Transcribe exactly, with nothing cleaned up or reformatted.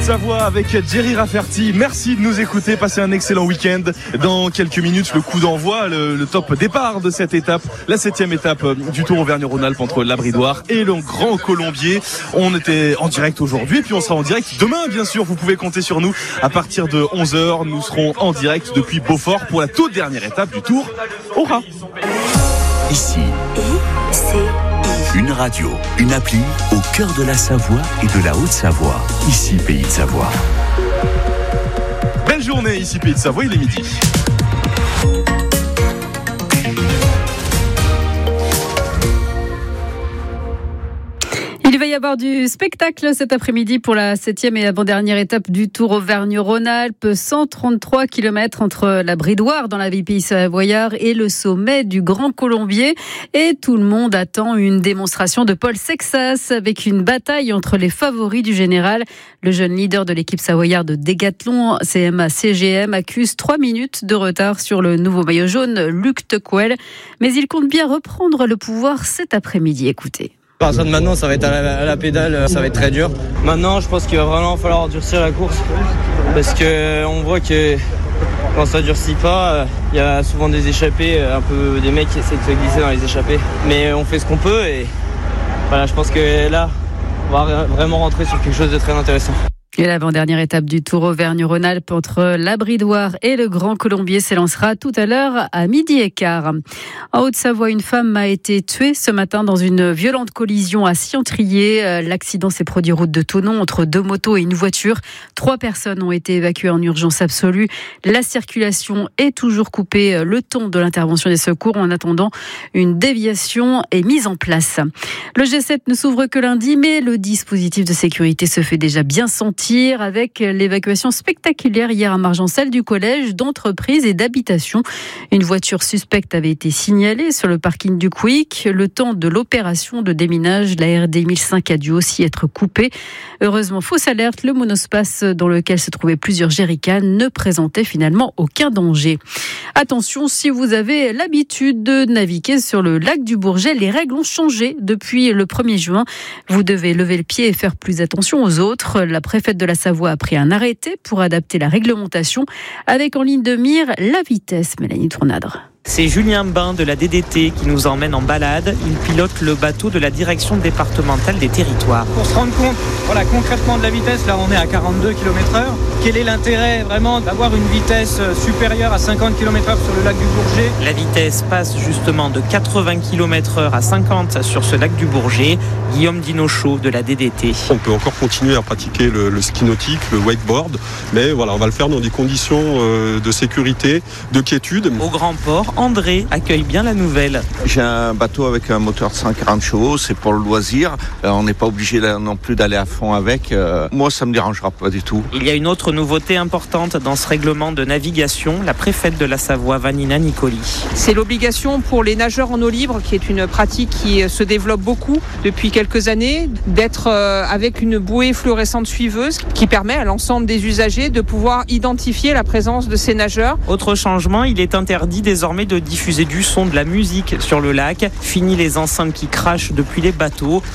Savoie avec Jerry Rafferty. Merci de nous écouter. Passez un excellent week-end. Dans quelques minutes, le coup d'envoi, le, le top départ de cette étape, la septième étape du Tour Auvergne-Rhône-Alpes entre la Bridoire et le Grand Colombier. On était en direct aujourd'hui et puis on sera en direct demain, bien sûr. Vous pouvez compter sur nous. À partir de onze heures, nous serons en direct depuis Beaufort pour la toute dernière étape du Tour au Raz. Ici, une radio, une appli au cœur de la Savoie et de la Haute-Savoie. Ici, Pays de Savoie. Belle journée, ici Pays de Savoie, il est midi. Il va y avoir du spectacle cet après-midi pour la septième et avant-dernière étape du Tour Auvergne-Rhône-Alpes. cent trente-trois kilomètres entre la Bridoire dans la ville Pays Savoyard et le sommet du Grand Colombier. Et tout le monde attend une démonstration de Paul Sexas avec une bataille entre les favoris du général. Le jeune leader de l'équipe savoyarde de dégathlon C M A C G M accuse trois minutes de retard sur le nouveau maillot jaune Luc Tequel. Mais il compte bien reprendre le pouvoir cet après-midi. Écoutez. À partir de maintenant, ça va être à la, à la pédale, ça va être très dur. Maintenant, je pense qu'il va vraiment falloir durcir la course parce que on voit que quand ça durcit pas, il y a souvent des échappées, un peu des mecs qui essaient de se glisser dans les échappées. Mais on fait ce qu'on peut et voilà, je pense que là, on va vraiment rentrer sur quelque chose de très intéressant. Et l'avant-dernière étape du Tour Auvergne-Rhône-Alpes entre la Bridoire et le Grand Colombier s'élancera tout à l'heure à midi et quart. En Haute-Savoie, une femme a été tuée ce matin dans une violente collision à Siontrier. L'accident s'est produit route de Thonon entre deux motos et une voiture. Trois personnes ont été évacuées en urgence absolue. La circulation est toujours coupée le temps de l'intervention des secours. En attendant, une déviation est mise en place. Le G sept ne s'ouvre que lundi, mais le dispositif de sécurité se fait déjà bien sentir avec l'évacuation spectaculaire hier à Margencel du collège, d'entreprises et d'habitations. Une voiture suspecte avait été signalée sur le parking du Quick. Le temps de l'opération de déminage, la R D mille cinq a dû aussi être coupée. Heureusement, fausse alerte, le monospace dans lequel se trouvaient plusieurs jerrycans ne présentait finalement aucun danger. Attention, si vous avez l'habitude de naviguer sur le lac du Bourget, les règles ont changé depuis le premier juin. Vous devez lever le pied et faire plus attention aux autres. La préfète de la Savoie a pris un arrêté pour adapter la réglementation avec en ligne de mire la vitesse. Mélanie Tournadre. C'est Julien Bain de la D D T qui nous emmène en balade. Il pilote le bateau de la direction départementale des territoires. Pour se rendre compte, voilà, concrètement de la vitesse, là on est à quarante-deux kilomètres heure. Quel est l'intérêt vraiment d'avoir une vitesse supérieure à cinquante kilomètres heure sur le lac du Bourget ? La vitesse passe justement de quatre-vingts kilomètres heure à cinquante sur ce lac du Bourget. Guillaume Dinochaud de la D D T. On peut encore continuer à pratiquer le, le ski nautique, le wakeboard, mais voilà, on va le faire dans des conditions euh, de sécurité, de quiétude. Au grand port, André accueille bien la nouvelle. J'ai un bateau avec un moteur de cent quarante chevaux, c'est pour le loisir. Euh, on n'est pas obligé non plus d'aller à fond avec. Euh, moi, ça me dérangera pas du tout. Il y a une autre nouveauté importante dans ce règlement de navigation. La préfète de la Savoie, Vanina Nicoli. C'est l'obligation pour les nageurs en eau libre, qui est une pratique qui se développe beaucoup depuis quelques années, d'être avec une bouée fluorescente suiveuse qui permet à l'ensemble des usagers de pouvoir identifier la présence de ces nageurs. Autre changement, il est interdit désormais de diffuser du son, de la musique sur le lac. Fini les enceintes qui crachent depuis les bateaux.